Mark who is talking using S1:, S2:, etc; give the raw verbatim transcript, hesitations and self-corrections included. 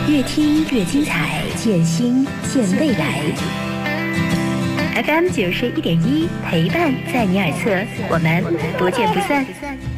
S1: 越听越精彩，见心见未来。F M 九十一点一，陪伴在你耳侧，我们不见不散。